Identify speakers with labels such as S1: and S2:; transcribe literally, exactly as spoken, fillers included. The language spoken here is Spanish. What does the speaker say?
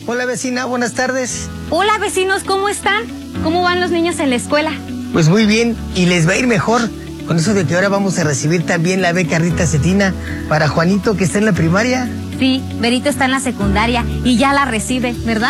S1: Hola vecina, buenas tardes.
S2: Hola vecinos, ¿cómo están? ¿Cómo van los niños en la escuela?
S1: Pues muy bien, y les va a ir mejor. Con eso de que ahora vamos a recibir también la beca Rita Cetina para Juanito, que está en la primaria.
S2: Sí, Berito está en la secundaria y ya la recibe, ¿verdad?